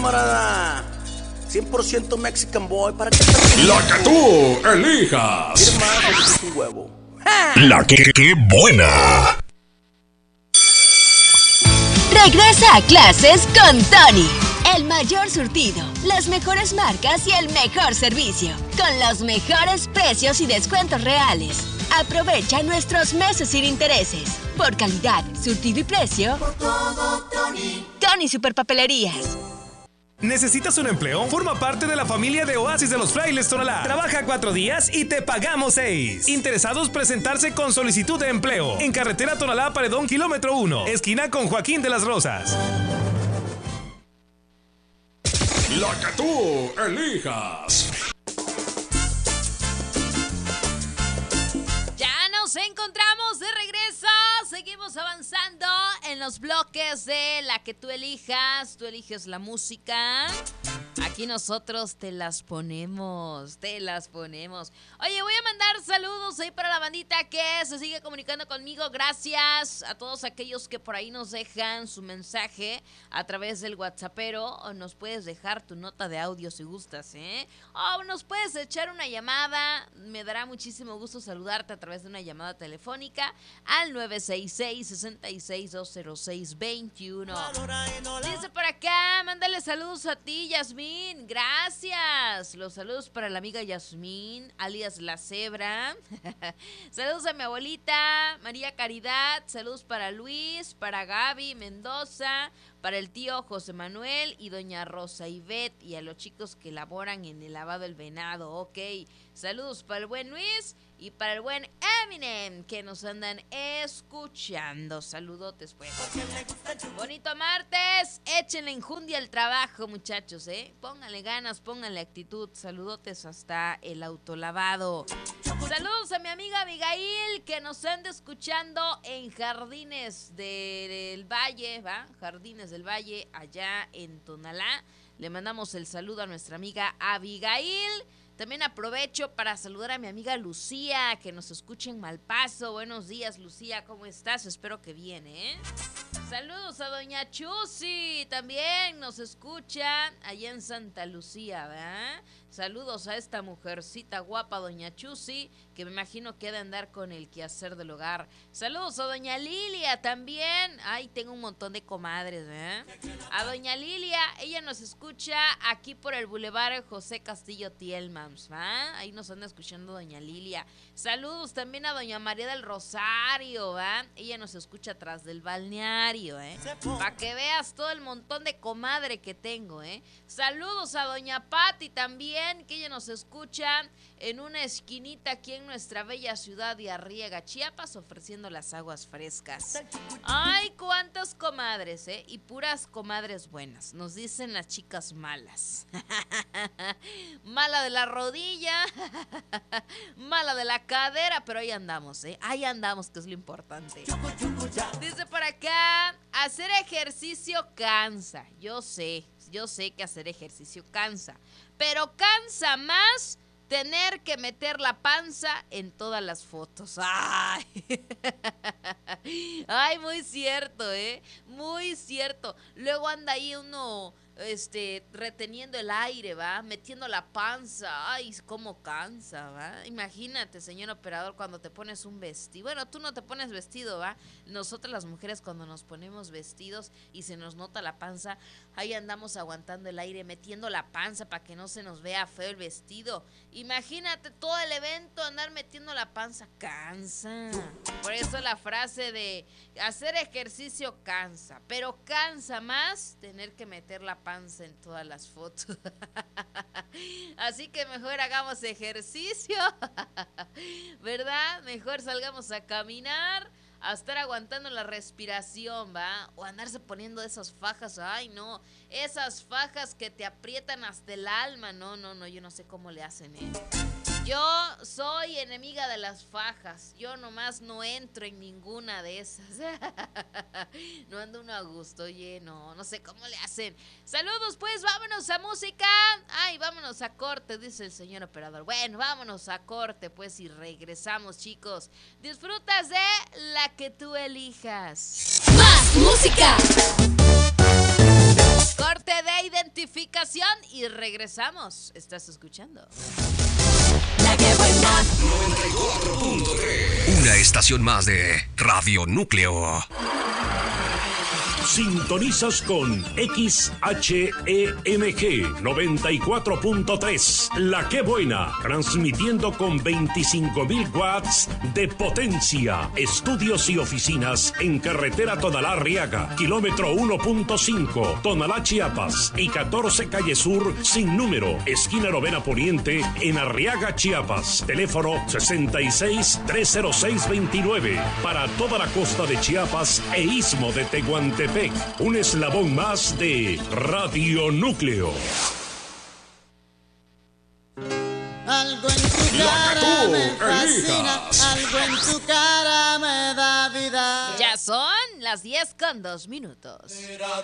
camarada. 100% Mexican Boy para que la que tú elijas. Es un huevo. La que buena. Regresa a clases con Tony. El mayor surtido, las mejores marcas y el mejor servicio. Con los mejores precios y descuentos reales. Aprovecha nuestros meses sin intereses. Por calidad, surtido y precio. Por todo, Tony. Tony Superpapelerías. ¿Necesitas un empleo? Forma parte de la familia de Oasis de los Frailes Tonalá. Trabaja 4 días y te pagamos 6. Interesados presentarse con solicitud de empleo. En carretera Tonalá Paredón, kilómetro 1, esquina con Joaquín de las Rosas. La que tú elijas. Ya nos encontramos de regreso. Seguimos avanzando en los bloques de la que tú elijas. Tú eliges la música. Aquí nosotros te las ponemos. Oye, voy a mandar saludos ahí para la bandita que se sigue comunicando conmigo. Gracias a todos aquellos que por ahí nos dejan su mensaje a través del WhatsAppero. O nos puedes dejar tu nota de audio si gustas, ¿eh? O nos puedes echar una llamada. Me dará muchísimo gusto saludarte a través de una llamada telefónica al 966-66-206-21. Dice por acá, mándale saludos a ti, Yasmín. Gracias. Los saludos para la amiga Yasmín, alias La Cebra. Saludos a mi abuelita, María Caridad. Saludos para Luis, para Gaby Mendoza, para el tío José Manuel y doña Rosa Ivette y a los chicos que laboran en el lavado del venado. Ok, saludos para el buen Luis y para el buen Eminem que nos andan escuchando. Saludotes pues. Bonito martes, échenle enjundia al trabajo, muchachos, pónganle ganas, pónganle actitud. Saludotes hasta el autolavado. Saludos a mi amiga Abigail que nos anda escuchando en Jardines del Valle, ¿va? Jardines del Valle, allá en Tonalá. Le mandamos el saludo a nuestra amiga Abigail. También aprovecho para saludar a mi amiga Lucía, que nos escucha en Malpaso. Buenos días, Lucía, ¿cómo estás? Espero que bien, ¿eh? Saludos a doña Chusi, también nos escucha allá en Santa Lucía, ¿verdad? Saludos a esta mujercita guapa, doña Chusi, que me imagino que ha de andar con el quehacer del hogar. Saludos a doña Lilia también. Ay, tengo un montón de comadres, ¿verdad? A doña Lilia, ella nos escucha aquí por el Boulevard José Castillo Tielmans, ¿va? Ahí nos anda escuchando doña Lilia. Saludos también a doña María del Rosario, ¿va? Ella nos escucha atrás del balneario, para que veas todo el montón de comadre que tengo, Saludos a doña Patti también, que ella nos escucha en una esquinita aquí en nuestra bella ciudad de Arriaga, Chiapas, ofreciendo las aguas frescas. Ay, cuántas comadres, y puras comadres buenas. Nos dicen las chicas malas. Mala de la rodilla, mala de la cadera, pero ahí andamos, ahí andamos, que es lo importante. Dice por acá, hacer ejercicio cansa. Yo sé que hacer ejercicio cansa, pero cansa más tener que meter la panza en todas las fotos. Ay, ay, muy cierto, muy cierto. Luego anda ahí uno reteniendo el aire, ¿va? Metiendo la panza. Ay, cómo cansa, ¿va? Imagínate, señor operador, cuando te pones un vestido. Bueno, tú no te pones vestido, ¿va? Nosotras las mujeres cuando nos ponemos vestidos y se nos nota la panza, ahí andamos aguantando el aire, metiendo la panza para que no se nos vea feo el vestido. Imagínate todo el evento andar metiendo la panza, cansa. Por eso la frase de hacer ejercicio cansa, pero cansa más tener que meter la panza en todas las fotos. Así que mejor hagamos ejercicio, ¿verdad? Mejor salgamos a caminar, a estar aguantando la respiración, ¿va? O andarse poniendo esas fajas, ay no, esas fajas que te aprietan hasta el alma, no, yo no sé cómo le hacen, Yo soy enemiga de las fajas. Yo nomás no entro en ninguna de esas. No ando uno a gusto, oye, no sé cómo le hacen. Saludos, pues, vámonos a música. Ay, vámonos a corte, dice el señor operador. Bueno, vámonos a corte, pues, y regresamos, chicos. Disfrutas de la que tú elijas. ¡Más música! Corte de identificación y regresamos. ¿Estás escuchando? La que buena. 94.3. Una estación más de Radio Núcleo. Sintonizas con XHEMG 94.3, La Que Buena, transmitiendo con 25.000 watts de potencia. Estudios y oficinas en carretera Tonalá-Arriaga, kilómetro 1.5, Tonalá, Chiapas, y 14 Calle Sur, sin número, esquina Novena Poniente, en Arriaga, Chiapas. Teléfono 66-306-29, para toda la costa de Chiapas e Istmo de Tehuantepec. Un eslabón más de Radio Núcleo. Algo en tu cara me fascina, algo en tu cara me da vida. Ya son las 10:02.